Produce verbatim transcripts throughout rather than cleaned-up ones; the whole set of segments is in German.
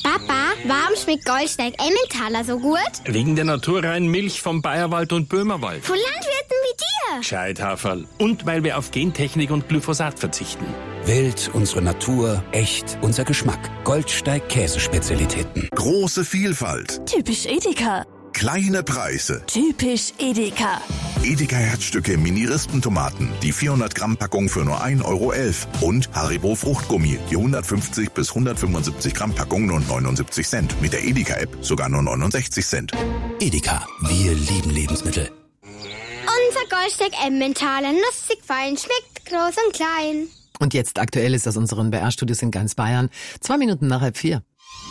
Papa, warum schmeckt Goldsteig Emmentaler so gut? Wegen der naturreinen Milch vom Bayerwald und Böhmerwald. Von Landwirten wie dir. Gescheithaferl. Und weil wir auf Gentechnik und Glyphosat verzichten. Wild, unsere Natur, echt, unser Geschmack. Goldsteig Käsespezialitäten. Große Vielfalt. Typisch Edeka. Kleine Preise. Typisch Edeka. Edeka Herzstücke Mini-Rispentomaten. Die vierhundert Gramm Packung für nur ein Euro elf. Und Haribo Fruchtgummi. Die hundertfünfzig bis hundertfünfundsiebzig Gramm Packung nur neunundsiebzig Cent. Mit der Edeka-App sogar nur neunundsechzig Cent. Edeka, wir lieben Lebensmittel. Unser Goldsteig Emmentaler, nussig fein, schmeckt groß und klein. Und jetzt Aktuelles aus unseren B R-Studios in ganz Bayern. Zwei Minuten nach halb vier.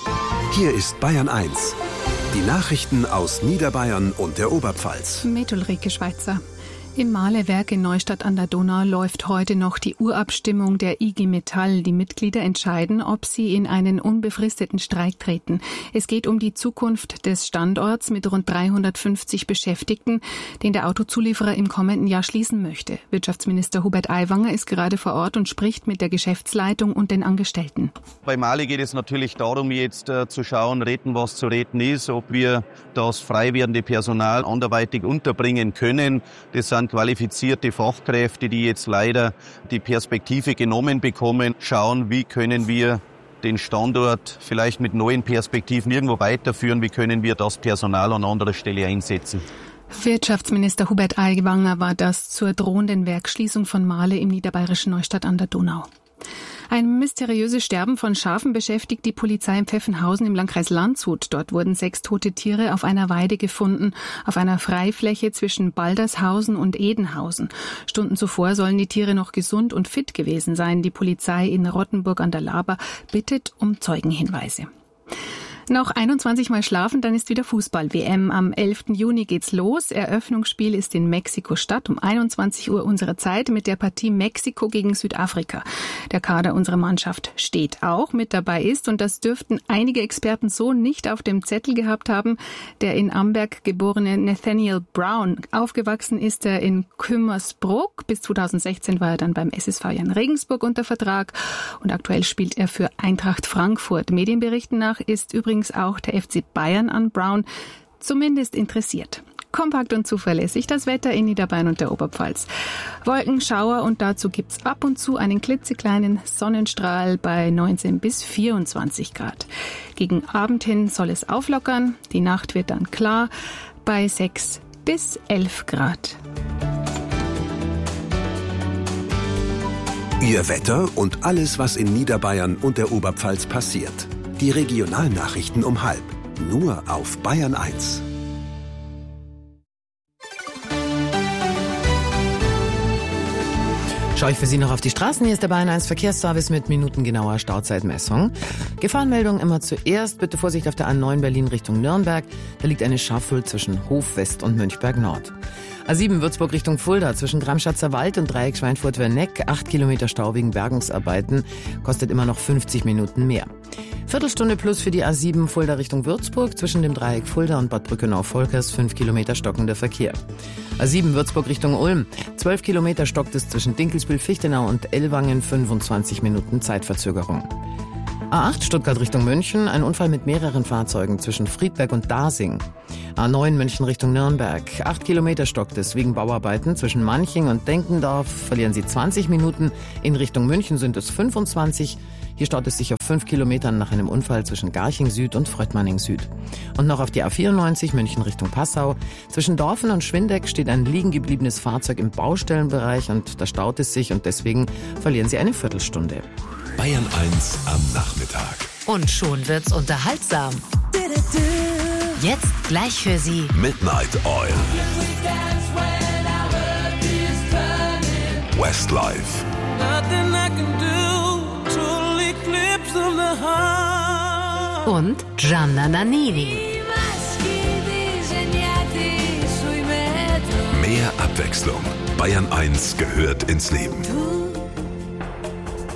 Hier ist Bayern eins. Die Nachrichten aus Niederbayern und der Oberpfalz. Mit Ulrike Schweizer. Im Mahlewerk in Neustadt an der Donau läuft heute noch die Urabstimmung der I G Metall. Die Mitglieder entscheiden, ob sie in einen unbefristeten Streik treten. Es geht um die Zukunft des Standorts mit rund dreihundertfünfzig Beschäftigten, den der Autozulieferer im kommenden Jahr schließen möchte. Wirtschaftsminister Hubert Aiwanger ist gerade vor Ort und spricht mit der Geschäftsleitung und den Angestellten. Bei Mahle geht es natürlich darum, jetzt äh, zu schauen, retten, was zu retten ist, ob wir das frei werdende Personal anderweitig unterbringen können. Das sind qualifizierte Fachkräfte, die jetzt leider die Perspektive genommen bekommen. Schauen, wie können wir den Standort vielleicht mit neuen Perspektiven irgendwo weiterführen, wie können wir das Personal an anderer Stelle einsetzen. Wirtschaftsminister Hubert Aiwanger war das zur drohenden Werksschließung von Mahle im niederbayerischen Neustadt an der Donau. Ein mysteriöses Sterben von Schafen beschäftigt die Polizei in Pfeffenhausen im Landkreis Landshut. Dort wurden sechs tote Tiere auf einer Weide gefunden, auf einer Freifläche zwischen Baldershausen und Edenhausen. Stunden zuvor sollen die Tiere noch gesund und fit gewesen sein. Die Polizei in Rottenburg an der Laber bittet um Zeugenhinweise. Noch einundzwanzig Mal schlafen, dann ist wieder Fußball-W M. Am elften Juni geht's los. Eröffnungsspiel ist in Mexiko-Stadt um einundzwanzig Uhr unserer Zeit mit der Partie Mexiko gegen Südafrika. Der Kader unserer Mannschaft steht auch mit dabei ist und das dürften einige Experten so nicht auf dem Zettel gehabt haben. Der in Amberg geborene Nathaniel Brown, aufgewachsen ist er in Kümmersbruck. Bis zweitausendsechzehn war er dann beim S S V Jan Regensburg unter Vertrag und aktuell spielt er für Eintracht Frankfurt. Medienberichten nach ist übrigens auch der F C Bayern an Brown zumindest interessiert. Kompakt und zuverlässig das Wetter in Niederbayern und der Oberpfalz. Wolken, Schauer und dazu gibt's ab und zu einen klitzekleinen Sonnenstrahl bei neunzehn bis vierundzwanzig Grad. Gegen Abend hin soll es auflockern. Die Nacht wird dann klar bei sechs bis elf Grad. Ihr Wetter und alles, was in Niederbayern und der Oberpfalz passiert. Die Regionalnachrichten um halb. Nur auf Bayern eins. Schaue ich für Sie noch auf die Straßen. Hier ist der Bayern eins Verkehrsservice mit minutengenauer Stauzeitmessung. Gefahrenmeldung immer zuerst. Bitte Vorsicht auf der A neun Berlin Richtung Nürnberg. Da liegt eine Schafel zwischen Hof West und Mönchberg Nord. A sieben Würzburg Richtung Fulda zwischen Gramschatzer Wald und Dreieck Schweinfurt-Werneck. Acht Kilometer Stau wegen Bergungsarbeiten. Kostet immer noch fünfzig Minuten mehr. Viertelstunde plus für die A sieben Fulda Richtung Würzburg zwischen dem Dreieck Fulda und Bad Brückenau-Volkers. Fünf Kilometer stockender Verkehr. A sieben Würzburg Richtung Ulm. Zwölf Kilometer stockt es zwischen Dinkelsbühl-Fichtenau und Ellwangen. fünfundzwanzig Minuten Zeitverzögerung. A acht Stuttgart Richtung München, ein Unfall mit mehreren Fahrzeugen zwischen Friedberg und Dasing. A neun München Richtung Nürnberg, acht Kilometer stockt es wegen Bauarbeiten zwischen Manching und Denkendorf, verlieren Sie zwanzig Minuten, in Richtung München sind es fünfundzwanzig. Hier staut es sich auf fünf Kilometern nach einem Unfall zwischen Garching Süd und Fröttmanning Süd. Und noch auf die A vierundneunzig München Richtung Passau. Zwischen Dorfen und Schwindeck steht ein liegen gebliebenes Fahrzeug im Baustellenbereich und da staut es sich und deswegen verlieren Sie eine Viertelstunde. Bayern eins am Nachmittag. Und schon wird's unterhaltsam. Jetzt gleich für Sie Midnight Oil. Westlife. Und Gianna Nannini. Mehr Abwechslung. Bayern eins gehört ins Leben.